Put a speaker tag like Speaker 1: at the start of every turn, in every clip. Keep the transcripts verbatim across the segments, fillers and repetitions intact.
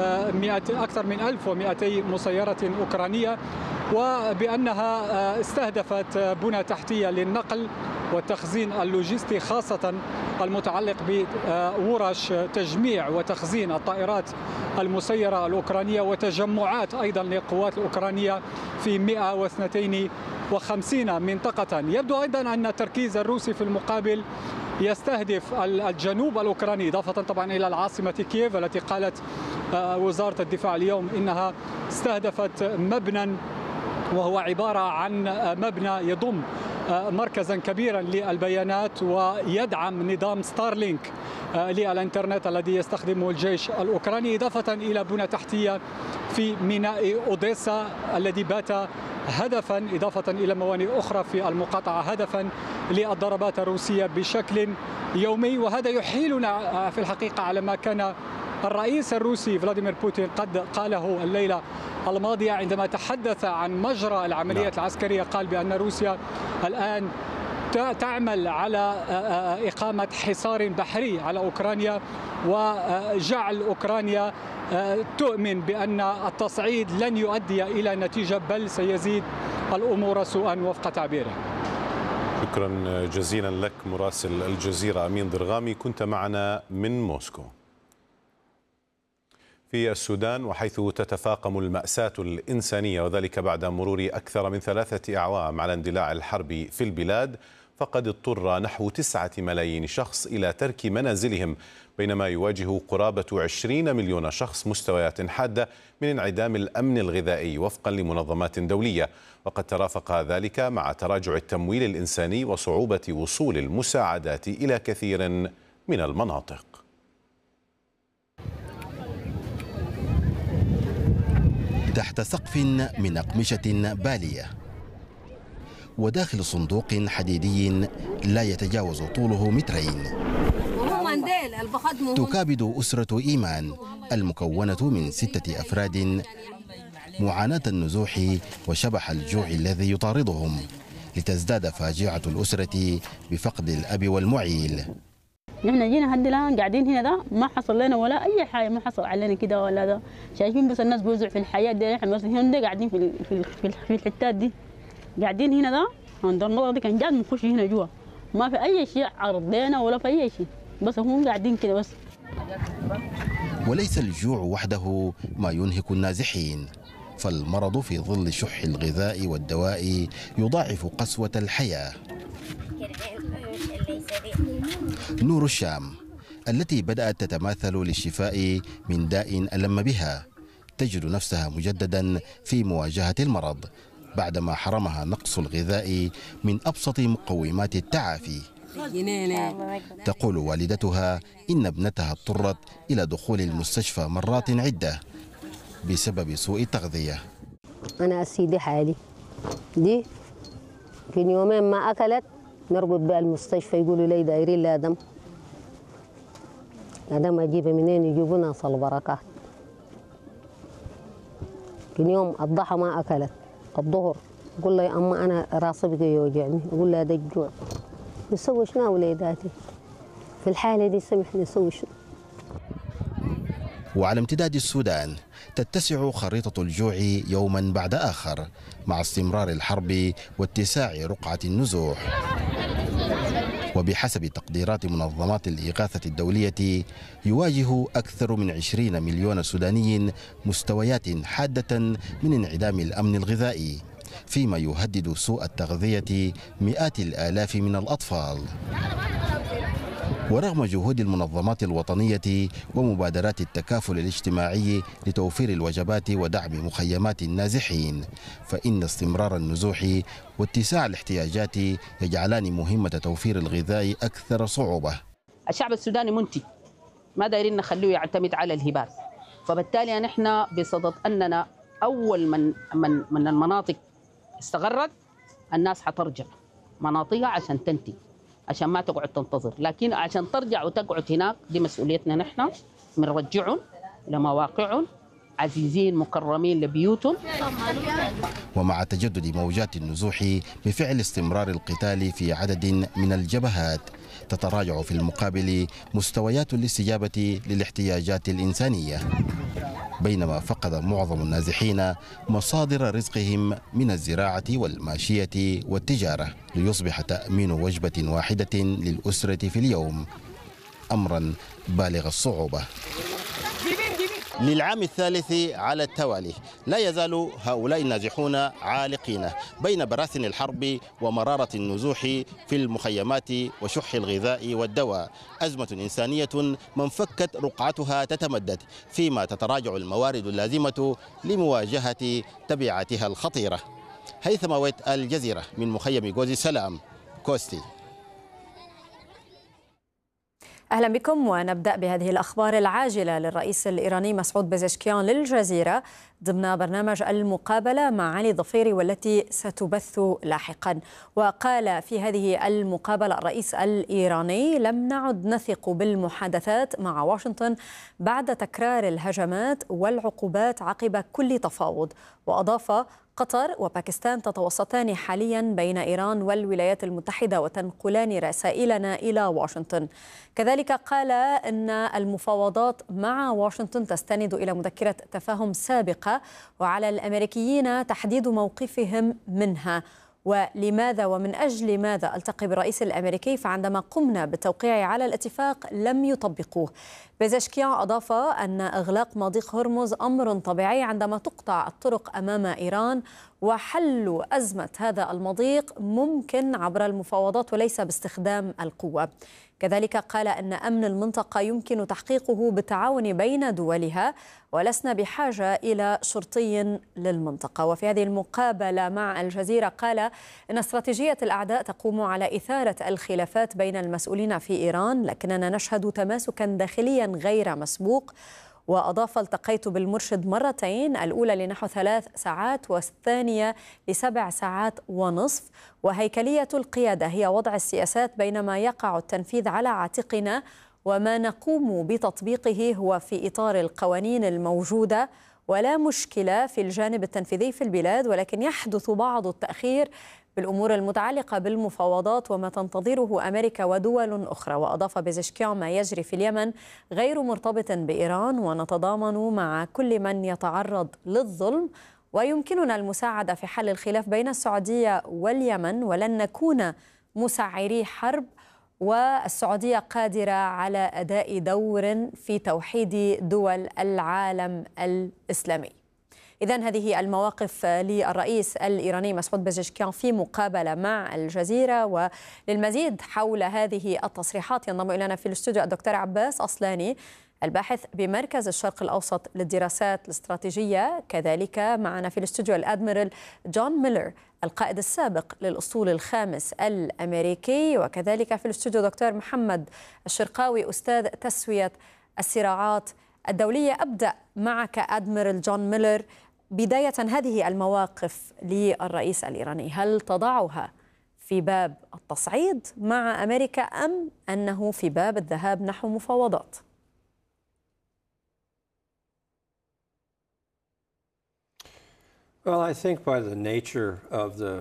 Speaker 1: أكثر من ألف ومئتي مسيرة أوكرانية، وبأنها استهدفت بنى تحتية للنقل والتخزين اللوجستي، خاصة المتعلق بورش تجميع وتخزين الطائرات المسيرة الأوكرانية، وتجمعات أيضا للقوات الأوكرانية في مئة واثنين وخمسين منطقة. يبدو أيضا أن التركيز الروسي في المقابل يستهدف الجنوب الأوكراني، إضافة طبعا إلى العاصمة كييف التي قالت وزارة الدفاع اليوم إنها استهدفت مبنى، وهو عبارة عن مبنى يضم مركزا كبيرا للبيانات ويدعم نظام ستارلينك للإنترنت الذي يستخدمه الجيش الأوكراني، إضافة إلى بنى تحتية في ميناء أوديسا الذي بات هدفا، إضافة إلى موانئ أخرى في المقاطعة، هدفا للضربات الروسية بشكل يومي. وهذا يحيلنا في الحقيقة على ما كان الرئيس الروسي فلاديمير بوتين قد قاله الليلة الماضية عندما تحدث عن مجرى العمليات العسكرية. قال بأن روسيا الآن تعمل على إقامة حصار بحري على أوكرانيا، وجعل أوكرانيا تؤمن بأن التصعيد لن يؤدي إلى نتيجة بل سيزيد الأمور سوءا وفق تعبيره.
Speaker 2: شكرا جزيلا لك مراسل الجزيرة أمين ضرغامي، كنت معنا من موسكو. في السودان، وحيث تتفاقم المأساة الإنسانية وذلك بعد مرور أكثر من ثلاثة أعوام على اندلاع الحرب في البلاد، فقد اضطر نحو تسعة ملايين شخص إلى ترك منازلهم، بينما يواجه قرابة عشرين مليون شخص مستويات حادة من انعدام الأمن الغذائي وفقا لمنظمات دولية. وقد ترافق ذلك مع تراجع التمويل الإنساني وصعوبة وصول المساعدات إلى كثير من المناطق.
Speaker 3: تحت سقف من أقمشة بالية وداخل صندوق حديدي لا يتجاوز طوله مترين، تكابد أسرة إيمان المكونة من ستة أفراد معاناة النزوح وشبح الجوع الذي يطاردهم، لتزداد فاجعة الأسرة بفقد الأب والمعيل.
Speaker 4: نحن جينا هدي الآن قاعدين هنا، ده ما حصل لنا ولا أي حاجة، ما حصل علينا كده ولا ده، شايفين بس الناس بيوزعوا في الحياة دي، احنا بس هنا قاعدين في في في الحتات دي، قاعدين هنا ده عند النقطة دي، كان جاد بنخش هنا جوا، ما في أي شيء عرض لنا ولا في أي شيء، بس هم قاعدين كده بس.
Speaker 3: وليس الجوع وحده ما ينهك النازحين، فالمرض في ظل شح الغذاء والدواء يضاعف قسوة الحياة. نور الشام التي بدأت تتماثل للشفاء من داء ألم بها، تجد نفسها مجددا في مواجهة المرض بعدما حرمها نقص الغذاء من أبسط مقومات التعافي. تقول والدتها إن ابنتها اضطرت إلى دخول المستشفى مرات عدة بسبب سوء التغذية.
Speaker 5: أنا أسيدي حالي دي كن يومين ما أكلت، نرقد بقى المستشفى يقولوا لي دايرين لها دم، دم أجيبها منين؟ يجيبونا صل بركات. كن يوم الضحى ما أكلت، الظهر يقول لي أما أنا راسي بقى يوجعني، أقول لها ده الجوع. نسوي شنو وليداتي في الحالة دي؟ سمح نسوي شنو؟
Speaker 3: وعلى امتداد السودان تتسع خريطة الجوع يوما بعد آخر مع استمرار الحرب واتساع رقعة النزوح. وبحسب تقديرات منظمات الإغاثة الدولية، يواجه أكثر من عشرين مليون سوداني مستويات حادة من انعدام الأمن الغذائي، فيما يهدد سوء التغذية مئات الآلاف من الأطفال. ورغم جهود المنظمات الوطنية ومبادرات التكافل الاجتماعي لتوفير الوجبات ودعم مخيمات النازحين، فإن استمرار النزوح واتساع الاحتياجات يجعلان مهمة توفير الغذاء أكثر صعوبة.
Speaker 6: الشعب السوداني منتج، ما دايرين نخليه يعتمد على الهبات، فبالتالي نحن بصدد أننا أول من من من المناطق استغرت الناس حترجع مناطقها عشان تنتج، عشان ما تقعد تنتظر، لكن عشان ترجع وتقعد هناك دي مسؤوليتنا نحن، بنرجعهم لمواقعهم عزيزين مكرمين لبيوتهم.
Speaker 3: ومع تجدد موجات النزوح بفعل استمرار القتال في عدد من الجبهات، تتراجع في المقابل مستويات الاستجابة للاحتياجات الإنسانية، بينما فقد معظم النازحين مصادر رزقهم من الزراعة والماشية والتجارة، ليصبح تأمين وجبة واحدة للأسرة في اليوم أمرا بالغ الصعوبة. للعام الثالث على التوالي لا يزال هؤلاء النازحون عالقين بين براثن الحرب ومرارة النزوح في المخيمات وشح الغذاء والدواء، أزمة إنسانية من فكت رقعتها تتمدد فيما تتراجع الموارد اللازمة لمواجهة تبعاتها الخطيرة. هيثم ويت، الجزيرة، من مخيم جوزي السلام، كوستي.
Speaker 7: أهلا بكم، ونبدأ بهذه الأخبار العاجلة للرئيس الإيراني مسعود بزشكيان للجزيرة ضمن برنامج المقابلة مع علي ظفيري والتي ستبث لاحقا. وقال في هذه المقابلة الرئيس الإيراني: لم نعد نثق بالمحادثات مع واشنطن بعد تكرار الهجمات والعقوبات عقب كل تفاوض. وأضاف: قطر وباكستان تتوسطان حاليا بين إيران والولايات المتحدة وتنقلان رسائلنا إلى واشنطن. كذلك قال أن المفاوضات مع واشنطن تستند إلى مذكرة تفاهم سابقة، وعلى الأمريكيين تحديد موقفهم منها. ولماذا ومن أجل ماذا ألتقي بالرئيس الأمريكي فعندما قمنا بالتوقيع على الاتفاق لم يطبقوه؟ بزشكيان أضاف أن إغلاق مضيق هرمز أمر طبيعي عندما تقطع الطرق أمام إيران، وحل أزمة هذا المضيق ممكن عبر المفاوضات وليس باستخدام القوة. كذلك قال أن أمن المنطقة يمكن تحقيقه بالتعاون بين دولها، ولسنا بحاجة إلى شرطي للمنطقة. وفي هذه المقابلة مع الجزيرة قال أن استراتيجية الأعداء تقوم على إثارة الخلافات بين المسؤولين في إيران، لكننا نشهد تماسكا داخليا غير مسبوق. وأضاف: التقيت بالمرشد مرتين، الأولى لنحو ثلاث ساعات والثانية لسبع ساعات ونصف، وهيكلية القيادة هي وضع السياسات بينما يقع التنفيذ على عاتقنا، وما نقوم بتطبيقه هو في إطار القوانين الموجودة، ولا مشكلة في الجانب التنفيذي في البلاد، ولكن يحدث بعض التأخير بالأمور المتعلقة بالمفاوضات وما تنتظره أمريكا ودول أخرى. وأضاف بزشكيان: ما يجري في اليمن غير مرتبط بإيران، ونتضامن مع كل من يتعرض للظلم، ويمكننا المساعدة في حل الخلاف بين السعودية واليمن، ولن نكون مسعري حرب، والسعودية قادرة على أداء دور في توحيد دول العالم الإسلامي. إذن هذه المواقف للرئيس الإيراني مسعود بزشكيان في مقابلة مع الجزيرة. وللمزيد حول هذه التصريحات ينضم إلينا في الاستوديو الدكتور عباس أصلاني، الباحث بمركز الشرق الأوسط للدراسات الاستراتيجية. كذلك معنا في الاستوديو الأدميرال جون ميلر، القائد السابق للأسطول الخامس الأمريكي. وكذلك في الاستوديو دكتور محمد الشرقاوي، أستاذ تسوية الصراعات الدولية. أبدأ معك أدميرال جون ميلر، بداية هذه المواقف للرئيس الإيراني هل تضعها في باب التصعيد مع أمريكا أم أنه في باب الذهاب نحو مفاوضات؟
Speaker 8: Well, I think by the nature of the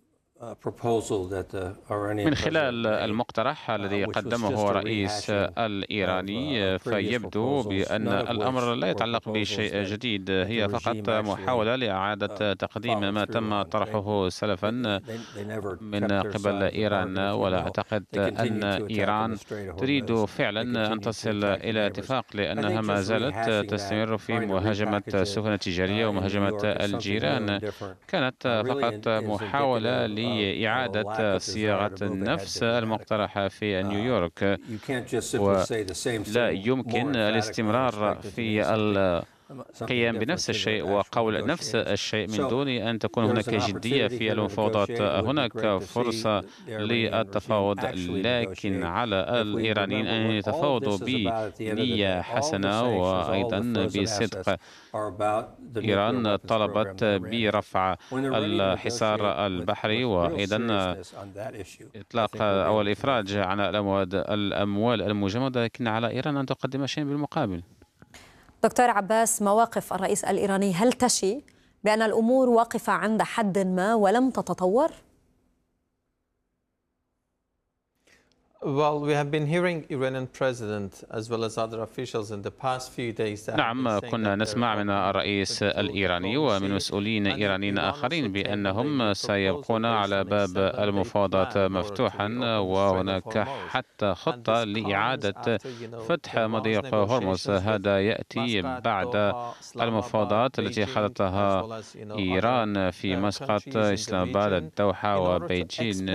Speaker 8: من خلال المقترح الذي قدمه الرئيس الإيراني فيبدو بأن الأمر لا يتعلق بشيء جديد، هي فقط محاولة لإعادة تقديم ما تم طرحه سلفا من قبل إيران. ولا أعتقد أن إيران تريد فعلا أن تصل إلى اتفاق، لأنها ما زالت تستمر في مهاجمة السفن التجارية ومهاجمة الجيران. كانت فقط محاولة لإعادة صياغة النفس المقترحة في نيويورك، ولا يمكن الاستمرار في القيام بنفس الشيء وقول نفس الشيء من دون أن تكون هناك جدية في المفاوضات. هناك فرصة للتفاوض، لكن على الإيرانيين أن يتفاوضوا بنية حسنة وأيضا بصدق. إيران طلبت برفع الحصار البحري وأيضا إطلاق أو الإفراج عن الأموال المجمدة، لكن على إيران أن تقدم شيئا بالمقابل.
Speaker 7: دكتور عباس، مواقف الرئيس الإيراني هل تشي بأن الأمور واقفة عند حد ما ولم تتطور؟
Speaker 8: نعم، كنا نسمع من الرئيس الإيراني ومن مسؤولين إيرانيين آخرين بأنهم سيبقون على باب المفاوضات مفتوحا، وهناك حتى خطة لإعادة فتح مضيق هرمز. هذا يأتي بعد المفاوضات التي خاضتها إيران في مسقط، إسلام آباد، الدوحة وبيجين.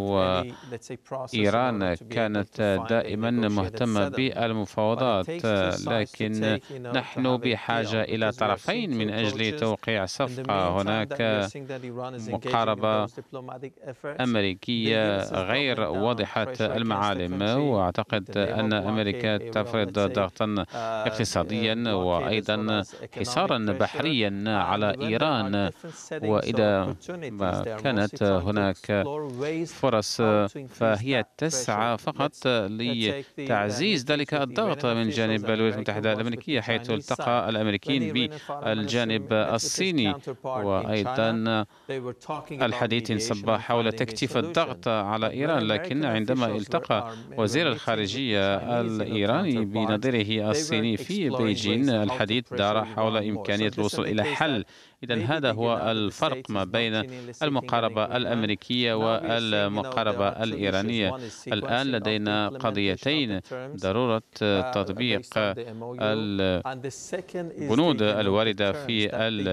Speaker 8: وإيران كانت دائما مهتمة بالمفاوضات، لكن نحن بحاجة إلى طرفين من أجل توقيع صفقة. هناك مقاربة أمريكية غير واضحة المعالم، وأعتقد أن أمريكا تفرض ضغطا اقتصاديا وأيضا حصارا بحريا على إيران. وإذا ما كانت هناك فرص فهي تسعى فقط لتعزيز ذلك الضغط من جانب الولايات المتحدة الأمريكية، حيث التقى الأمريكيين بالجانب الصيني. وأيضا الحديث انصب حول تكثيف الضغط على إيران، لكن عندما التقى وزير الخارجية الإيراني بنظيره الصيني في بيجين، الحديث دار حول إمكانية الوصول إلى حل. إذن هذا هو الفرق ما بين المقاربة الأمريكية والمقاربة الإيرانية. الآن لدينا قضيتين: ضرورة تطبيق البنود الواردة في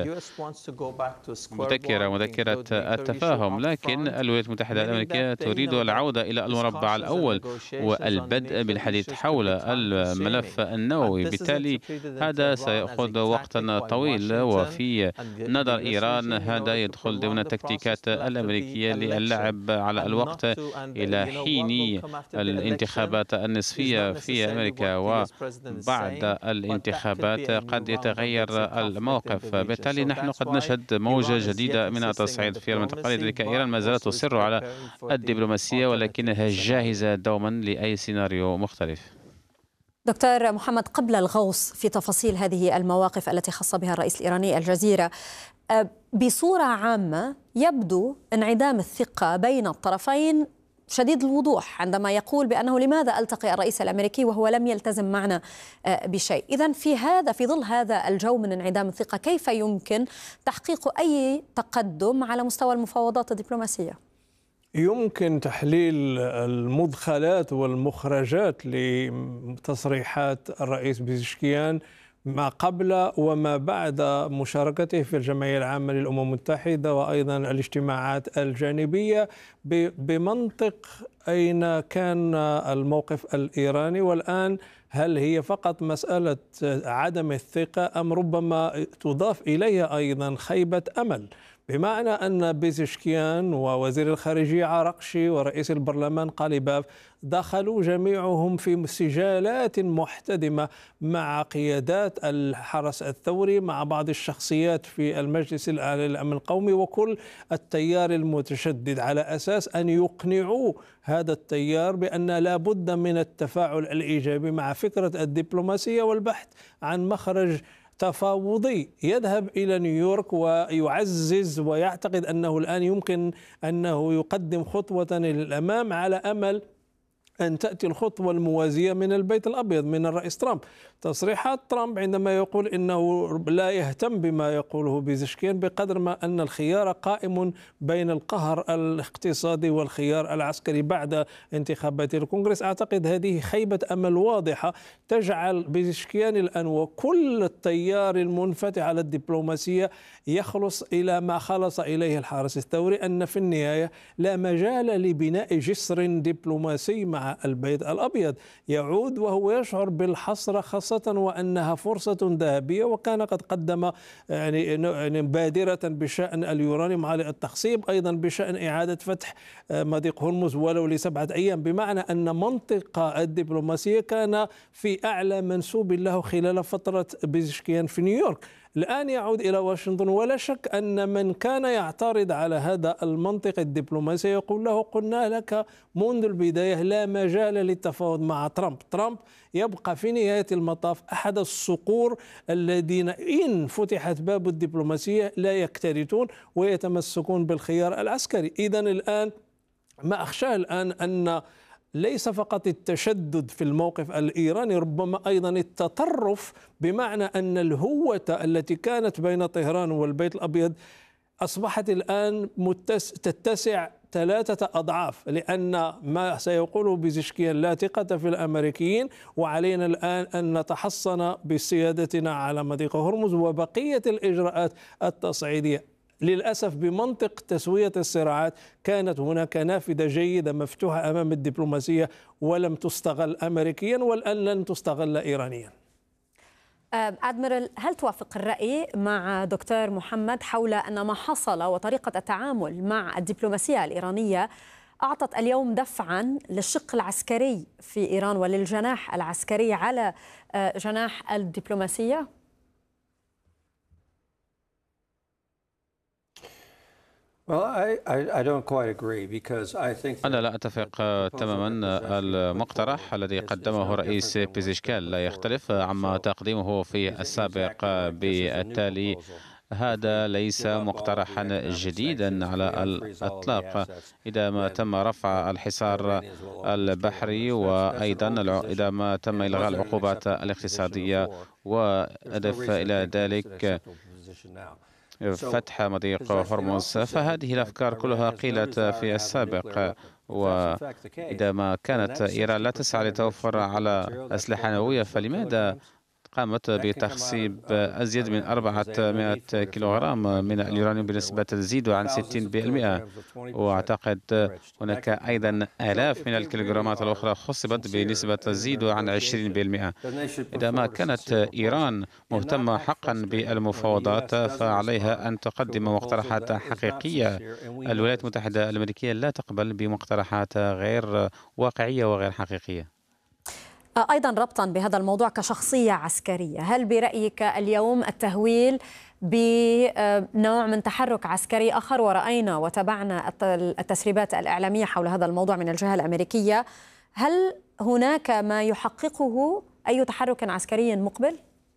Speaker 8: المذكرة مذكرة التفاهم، لكن الولايات المتحدة الأمريكية تريد العودة إلى المربع الأول والبدء بالحديث حول الملف النووي. بالتالي هذا سيأخذ وقتا طويل، وفي نظر إيران هذا يدخل ضمن التكتيكات الأمريكية للعب على الوقت إلى حين الانتخابات النصفية في أمريكا، وبعد الانتخابات قد يتغير الموقف. بالتالي نحن قد نشهد موجة جديدة من التصعيد في المنطقة، لذلك إيران ما زالت تصر على الدبلوماسية ولكنها جاهزة دوما لأي سيناريو مختلف.
Speaker 7: دكتور محمد، قبل الغوص في تفاصيل هذه المواقف التي خص بها الرئيس الإيراني الجزيرة، بصورة عامة يبدو انعدام الثقة بين الطرفين شديد الوضوح عندما يقول بأنه لماذا ألتقي الرئيس الأمريكي وهو لم يلتزم معنا بشيء. إذن في هذا في ظل هذا الجو من انعدام الثقة، كيف يمكن تحقيق أي تقدم على مستوى المفاوضات الدبلوماسية؟
Speaker 9: يمكن تحليل المدخلات والمخرجات لتصريحات الرئيس بيزشكيان ما قبل وما بعد مشاركته في الجمعية العامة للأمم المتحدة وأيضا الاجتماعات الجانبية بمنطق أين كان الموقف الإيراني، والآن هل هي فقط مسألة عدم الثقة أم ربما تضاف إليها أيضا خيبة أمل، بمعنى أن بيزشكيان ووزير الخارجية عرقشي ورئيس البرلمان قاليباف دخلوا جميعهم في سجالات محتدمة مع قيادات الحرس الثوري، مع بعض الشخصيات في المجلس الأعلى للأمن القومي وكل التيار المتشدد، على أساس أن يقنعوا هذا التيار بأن لا بد من التفاعل الإيجابي مع فكرة الدبلوماسية والبحث عن مخرج تفاوضي يذهب إلى نيويورك ويعزز ويعتقد أنه الآن يمكن أنه يقدم خطوة للأمام على أمل أن تأتي الخطوة الموازية من البيت الأبيض من الرئيس ترامب. تصريحات ترامب عندما يقول إنه لا يهتم بما يقوله بيزشكيان بقدر ما أن الخيار قائم بين القهر الاقتصادي والخيار العسكري بعد انتخابات الكونغرس، أعتقد هذه خيبة أمل واضحة تجعل بيزشكيان الآن وكل التيار المنفتح على الدبلوماسية يخلص إلى ما خلص إليه الحرس الثوري، أن في النهاية لا مجال لبناء جسر دبلوماسي مع البيت الأبيض. يعود وهو يشعر بالحسرة، خاصة وأنها فرصة ذهبية، وكان قد قدم يعني بادرة بشأن اليورانيوم على التخصيب، أيضا بشأن إعادة فتح مضيق هرمز ولو لسبعة أيام، بمعنى أن منطق الدبلوماسية كان في أعلى منسوب له خلال فترة بيزشكيان في نيويورك. الآن يعود إلى واشنطن، ولا شك أن من كان يعترض على هذا المنطق الدبلوماسي يقول له قلنا لك منذ البداية لا مجال للتفاوض مع ترامب. ترامب يبقى في نهاية المطاف أحد الصقور الذين إن فتحت باب الدبلوماسية لا يكترثون ويتمسكون بالخيار العسكري. إذن الآن ما أخشاه الآن أن ليس فقط التشدد في الموقف الإيراني، ربما أيضا التطرف، بمعنى أن الهوة التي كانت بين طهران والبيت الأبيض أصبحت الآن متس... تتسع ثلاثة أضعاف، لأن ما سيقوله بيزشكيان لا ثقة في الأمريكيين، وعلينا الآن أن نتحصن بسيادتنا على مضيق هرمز وبقية الإجراءات التصعيدية. للأسف بمنطق تسوية الصراعات كانت هناك نافذة جيدة مفتوحة أمام الدبلوماسية ولم تستغل أمريكيا، والآن لن تستغل إيرانيا.
Speaker 7: أدميرال، هل توافق الرأي مع دكتور محمد حول أن ما حصل وطريقة التعامل مع الدبلوماسية الإيرانية أعطت اليوم دفعا للشق العسكري في إيران وللجناح العسكري على جناح الدبلوماسية؟
Speaker 8: أنا لا أتفق تماما. المقترح الذي قدمه رئيس بيزشكيان لا يختلف عما تقديمه في السابق، بالتالي هذا ليس مقترحا جديدا على الإطلاق. إذا ما تم رفع الحصار البحري وأيضا إذا ما تم إلغاء العقوبات الاقتصادية وأضف إلى ذلك فتح مضيق هرمز، فهذه الأفكار كلها قيلت في السابق. وإذا ما كانت إيران لا تسعى لتوفر على أسلحة نووية، فلماذا قامت بتخصيب أزيد من أربعمائة كيلوغرام من اليورانيوم بنسبة تزيد عن ستين بالمئة؟ وأعتقد هناك أيضا آلاف من الكيلوغرامات الأخرى خصبت بنسبة تزيد عن عشرين بالمئة. إذا ما كانت إيران مهتمة حقا بالمفاوضات فعليها أن تقدم مقترحات حقيقية. الولايات المتحدة الأمريكية لا تقبل بمقترحات غير واقعية وغير حقيقية.
Speaker 7: أيضا ربطا بهذا الموضوع كشخصية عسكرية، هل برأيك اليوم التهويل بنوع من تحرك عسكري آخر، ورأينا وتابعنا التسريبات الإعلامية حول هذا الموضوع من الجهة الأمريكية، هل هناك ما يحققه أي تحرك عسكري مقبل؟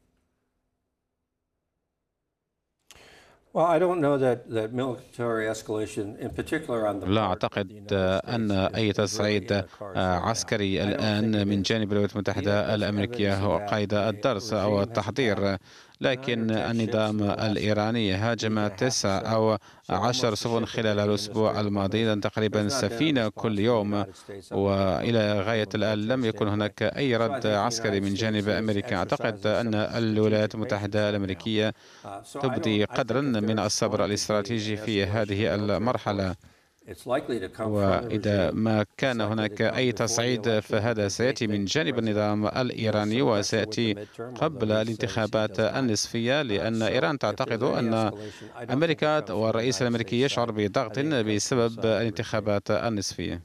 Speaker 8: لا أعتقد أن أي تصعيد عسكري الآن من جانب الولايات المتحدة الأمريكية هو قيد الدرس أو التحضير، لكن النظام الإيراني هاجم تسع أو عشر سفن خلال الأسبوع الماضي، تقريبا سفينة كل يوم، وإلى غاية الآن لم يكن هناك أي رد عسكري من جانب أمريكا. أعتقد أن الولايات المتحدة الأمريكية تبدي قدرا من الصبر الاستراتيجي في هذه المرحلة، وإذا ما كان هناك أي تصعيد فهذا سيأتي من جانب النظام الإيراني وسيأتي قبل الانتخابات النصفية، لأن إيران تعتقد أن أمريكا والرئيس الأمريكي يشعر بضغط بسبب الانتخابات النصفية.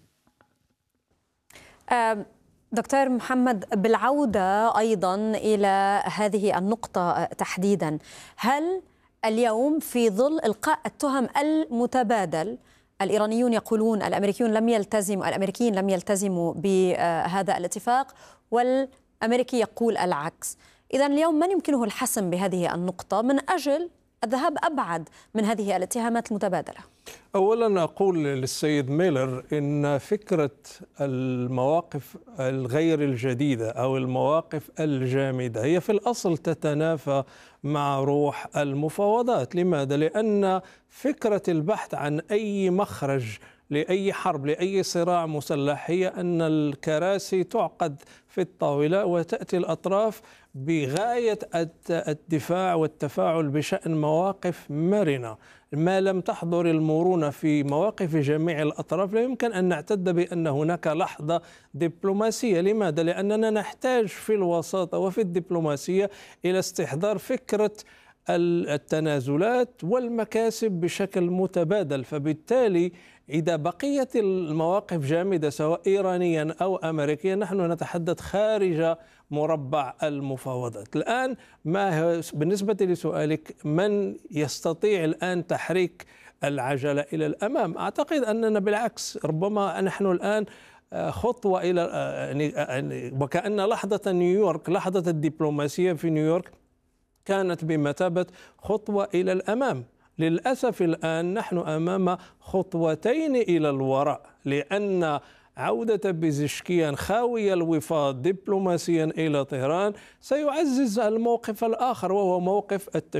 Speaker 7: دكتور محمد، بالعودة أيضا إلى هذه النقطة تحديدا، هل اليوم في ظل إلقاء التهم المتبادل الإيرانيون يقولون الأمريكيون لم يلتزموا الأمريكيين لم يلتزموا بهذا الاتفاق والأمريكي يقول العكس، إذا اليوم من يمكنه الحسم بهذه النقطة من أجل الذهاب أبعد من هذه الاتهامات المتبادلة؟
Speaker 9: أولا أقول للسيد ميلر إن فكرة المواقف الغير الجديدة أو المواقف الجامدة هي في الأصل تتنافى مع روح المفاوضات. لماذا؟ لأن فكرة البحث عن أي مخرج لأي حرب لأي صراع مسلح هي أن الكراسي تعقد في الطاولة وتأتي الأطراف بغاية الدفاع والتفاعل بشأن مواقف مرنة. ما لم تحضر المرونة في مواقف جميع الأطراف لا يمكن أن نعتد بأن هناك لحظة دبلوماسية. لماذا؟ لأننا نحتاج في الوساطة وفي الدبلوماسية إلى استحضار فكرة التنازلات والمكاسب بشكل متبادل، فبالتالي إذا بقيت المواقف جامدة سواء إيرانيا أو أمريكيا نحن نتحدث خارج مربع المفاوضات. الآن ما بالنسبة لسؤالك من يستطيع الآن تحريك العجلة إلى الأمام، أعتقد أننا بالعكس ربما نحن الآن خطوة إلى يعني وكأن لحظة نيويورك لحظة الدبلوماسية في نيويورك كانت بمثابة خطوة إلى الأمام. للأسف الآن نحن أمام خطوتين إلى الوراء، لأن عودة بيزشكيان خاوي الوفاض دبلوماسيا إلى طهران سيعزز الموقف الآخر وهو موقف التشكيل